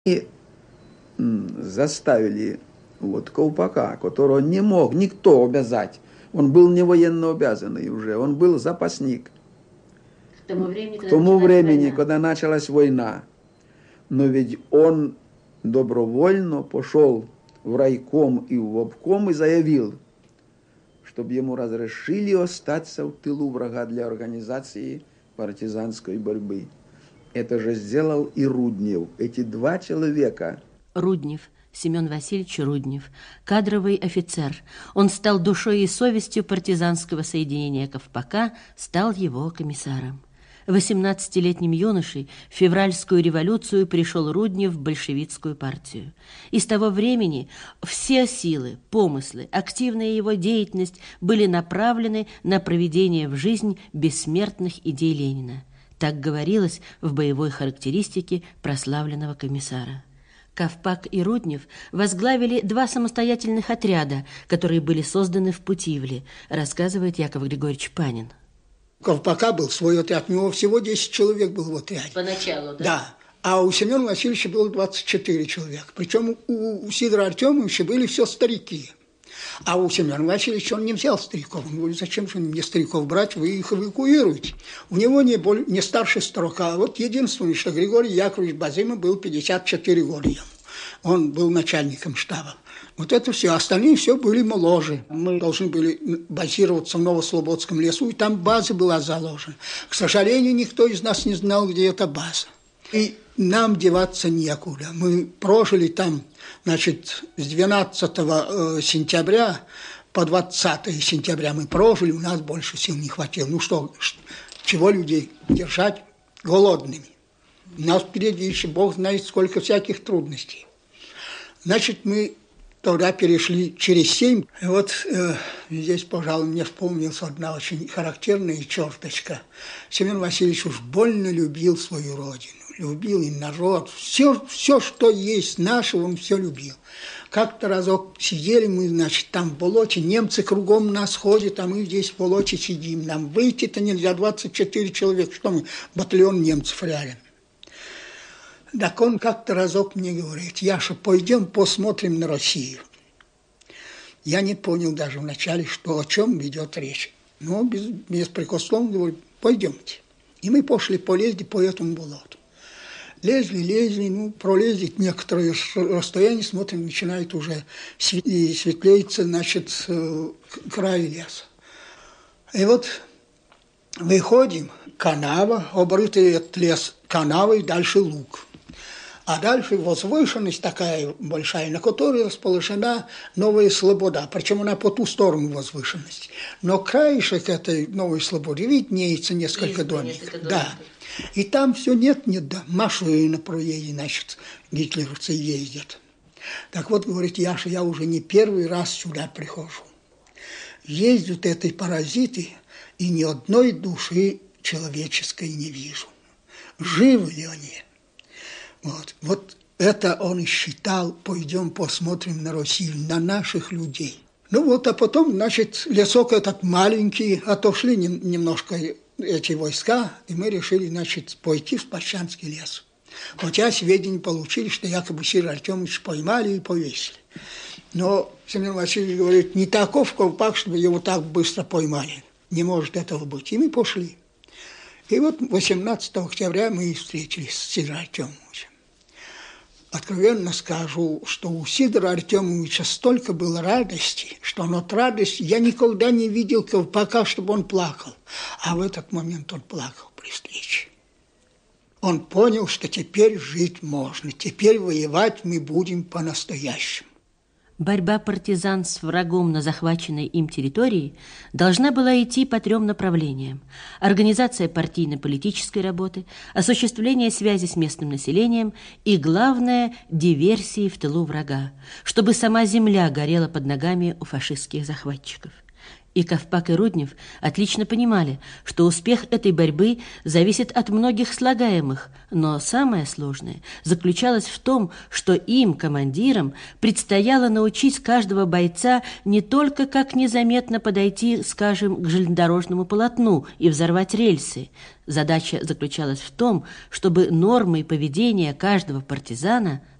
И заставили Ковпака, которого не мог никто обязать. Он был не военно обязанный уже, он был запасник. К тому времени, когда началась война. Но ведь он добровольно пошел в райком и в обком и заявил, чтобы ему разрешили остаться в тылу врага для организации партизанской борьбы. Это же сделал и Руднев. Эти два человека. Руднев, Семен Васильевич Руднев, кадровый офицер. Он стал душой и совестью партизанского соединения Ковпака, стал его комиссаром. 18-летним юношей в февральскую революцию пришел Руднев в большевистскую партию. И с того времени все силы, помыслы, активная его деятельность были направлены на проведение в жизнь бессмертных идей Ленина. Так говорилось в боевой характеристике прославленного комиссара. Ковпак и Руднев возглавили два самостоятельных отряда, которые были созданы в Путивле, рассказывает Яков Григорьевич Панин. У Ковпака был свой отряд, у него всего 10 человек было в отряде. Поначалу, да? Да. А у Семена Васильевича было 24 человека. Причем у Сидора Артемовича были все старики. А у Семена Васильевича он не взял стариков. Он говорит, зачем же мне стариков брать, вы их эвакуируете. У него не старше срока. А вот единственное, что Григорий Яковлевич Базыма был 54 года ему. Он был начальником штаба. Вот это все. Остальные все были моложе. Мы должны были базироваться в Новослободском лесу, и там база была заложена. К сожалению, никто из нас не знал, где эта база. И нам деваться некуда. Мы прожили там, значит, с 12 сентября по 20 сентября мы прожили, у нас больше сил не хватило. Ну что, чего людей держать голодными? У нас впереди еще Бог знает, сколько всяких трудностей. Значит, мы тогда перешли через 7. И вот здесь, пожалуй, мне вспомнилась одна очень характерная черточка. Семен Васильевич уж больно любил свою родину, любил и народ. Все, что есть наше, он все любил. Как-то разок сидели мы, значит, там в болоте, немцы кругом нас ходят, а мы здесь в болоте сидим. Нам выйти-то нельзя, 24 человека, что мы, батальон немцев рядом. Так он как-то разок мне говорит, Яша, пойдем посмотрим на Россию. Я не понял даже вначале, о чем ведет речь. Но беспрекословно говорю, пойдемте. И мы пошли полезли по этому болоту. Лезли, пролезли некоторое расстояние, смотрим, начинает уже светлеется, значит, край леса. И вот выходим, канава, обрытый этот лес канавой, дальше луг. А дальше возвышенность такая большая, на которой расположена Новая Слобода. Причем она по ту сторону возвышенности. Но краешек этой Новой Слободы виднеется несколько домиков. Да. И там все нет, да, машина проедет, значит, гитлеровцы ездят. Так вот, говорит Яша, я уже не первый раз сюда прихожу. Ездят эти паразиты, и ни одной души человеческой не вижу. Живы ли они? Вот это он и считал, пойдем посмотрим на Россию, на наших людей. А потом, значит, лесок этот маленький, отошли немножко эти войска, и мы решили, значит, пойти в Пасчанский лес. Хотя сведения получили, что якобы Сидора Артемовича поймали и повесили. Но Семен Васильевич говорит, не таков Ковпак, чтобы его так быстро поймали. Не может этого быть. И мы пошли. И вот 18 октября мы и встретились с Сидором Артемовичем. Откровенно скажу, что у Сидора Артемовича столько было радости, что от радости я никогда не видел Ковпака, чтобы он плакал. А в этот момент он плакал при встрече. Он понял, что теперь жить можно, теперь воевать мы будем по-настоящему. Борьба партизан с врагом на захваченной им территории должна была идти по 3 направлениям: организация партийно-политической работы, осуществление связи с местным населением и, главное, диверсии в тылу врага, чтобы сама земля горела под ногами у фашистских захватчиков. И Ковпак, и Руднев отлично понимали, что успех этой борьбы зависит от многих слагаемых, но самое сложное заключалось в том, что им, командирам, предстояло научить каждого бойца не только как незаметно подойти, скажем, к железнодорожному полотну и взорвать рельсы. Задача заключалась в том, чтобы нормой поведения каждого партизана